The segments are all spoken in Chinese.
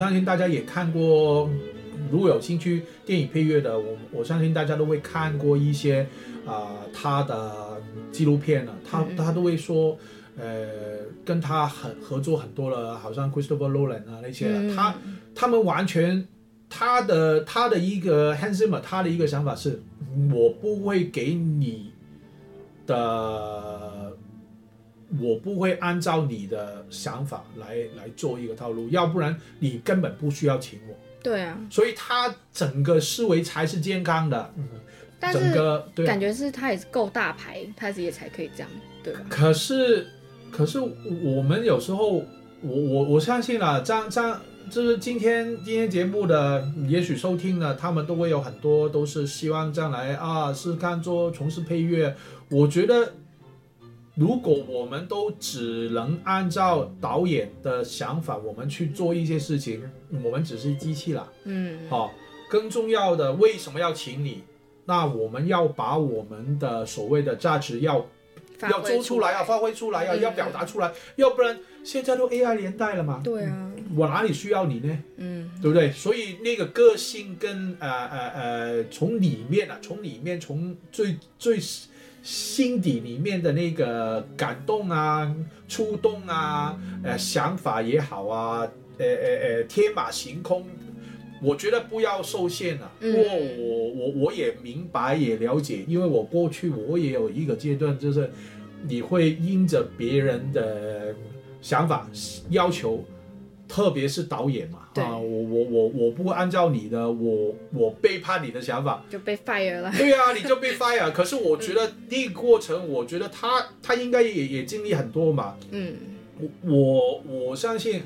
相信大家也看过，如果有兴趣电影配乐的，我相信大家都会看过一些他的纪录片了，他都会说，跟他合作很多了，好像 Christopher Nolan 啊那些的，他们完全他的一个 Hans Zimmer 他的一个想法是，我不会给你的。我不会按照你的想法来做一个套路，要不然你根本不需要请我。 对啊， 所以他整个思维才是健康的。 但是感觉是他也是够大牌，他也才可以这样，对吧？ 可是我们有时候，我相信啦，这样就是今天节目的，也许收听的他们都会有很多都是希望这样来试看从事配乐。我觉得。如果我们都只能按照导演的想法，我们去做一些事情，我们只是机器啦。更重要的，为什么要请你？那我们要把我们的所谓的价值要做出来，要发挥出来，要表达出来，要不然现在都 AI 年代了嘛。 对啊， 我哪里需要你呢？对不对？所以那个个性跟从里面从最心底里面的那个感动啊、触动啊、想法也好啊，天马行空，我觉得不要受限了。不过我也明白也了解，因为我过去我也有一个阶段，就是你会因着别人的想法要求。特别是导演嘛，我不按照你的，我背叛你的想法， 就被 fire 了。 对啊，你就被 fire。可是我觉得那个过程，我觉得他应该也经历很多嘛。我相信，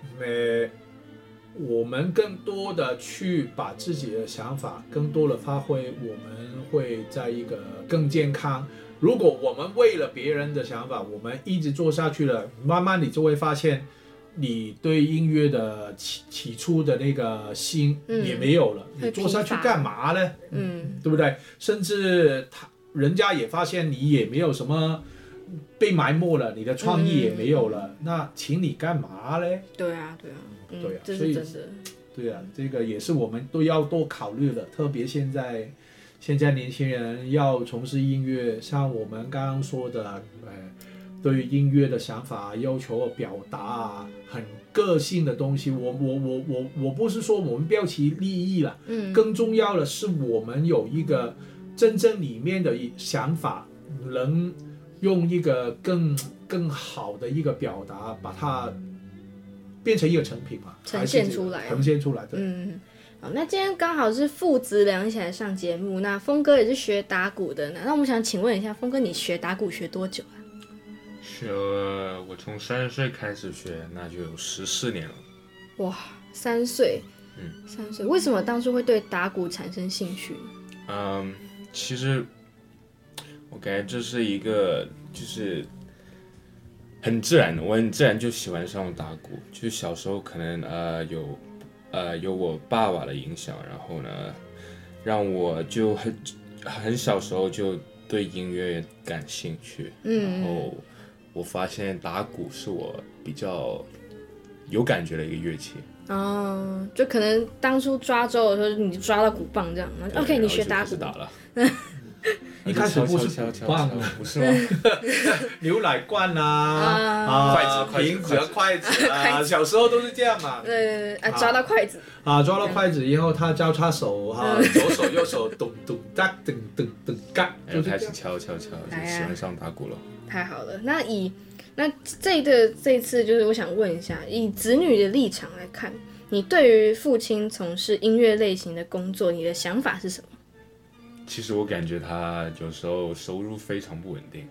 我们更多的去把自己的想法更多的发挥，我们会在一个更健康。如果我们为了别人的想法，我们一直做下去了，慢慢你就会发现。你对音乐的起初的那个心也没有了，你做下去干嘛呢？对不对？甚至人家也发现你也没有什么被埋没了，你的创意也没有了，那请你干嘛呢？ 对啊， 所以对啊，这个也是我们都要多考虑的，特别现在年轻人要从事音乐，像我们刚刚说的，对于音乐的想法、要求、表达很个性的东西，我不是说我们标奇立异了，更重要的是我们有一个真正里面的想法，能用一个更好的一个表达，把它变成一个成品嘛， 呈现出来， 对。 好，那今天刚好是父子俩一起来上节目，那峰哥也是学打鼓的呢，那我们想请问一下，峰哥，你学打鼓学多久啊？ 我从3岁开始学，那就有14年了。 哇，3岁，3岁，为什么当初会对打鼓产生兴趣？ 其实我感觉这是一个就是很自然的，我很自然就喜欢上打鼓。就是小时候可能有我爸爸的影响，然后呢，让我就很小时候就对音乐感兴趣，然后。我发现打鼓是我比较有感觉的一个乐器。 就可能当初抓周的时候，你就抓到鼓棒这样。OK， 你学打鼓。 打了。 一开始不是鼓棒， 不是吗？ 牛奶罐瓶子、筷子啊，小时候都是这样嘛。 对，抓到筷子。 抓到筷子以后，他交叉手左手右手咚咚哒咚咚咚嘎， 就开始敲，就喜欢上打鼓了。 太好了，那这一次就是我想问一下，以子女的立场来看，你对于父亲从事音乐类型的工作，你的想法是什么？ 其实我感觉他有时候收入非常不稳定，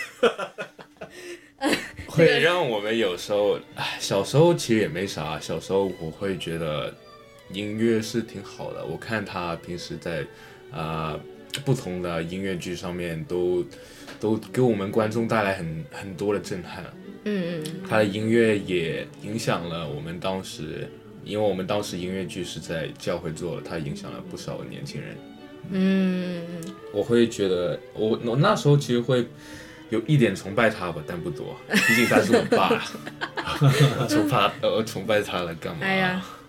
会让我们有时候，小时候其实也没啥，小时候我会觉得音乐是挺好的，我看他平时在不同的音乐剧上面都给我们观众带来很多的震撼。他的音乐也影响了我们当时，因为我们当时音乐剧是在教会做的，他影响了不少的年轻人。我会觉得我那时候其实会有一点崇拜他吧，但不多，毕竟他是我爸。我崇拜他了干嘛？ 哎呀，